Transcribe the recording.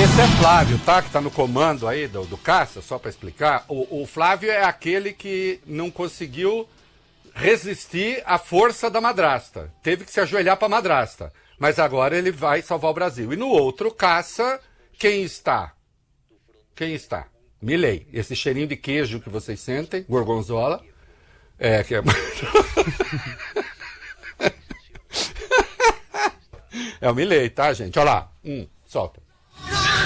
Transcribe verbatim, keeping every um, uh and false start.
Esse é Flávio, tá? Que tá no comando aí do, do caça, só para explicar. O, o Flávio é aquele que não conseguiu resistir à força da madrasta. Teve que se ajoelhar para a madrasta. Mas agora ele vai salvar o Brasil. E no outro caça, quem está? Quem está? Milei. Esse cheirinho de queijo que vocês sentem, gorgonzola. É, que é... é o Milei, tá, gente? Olha lá. Hum, solta.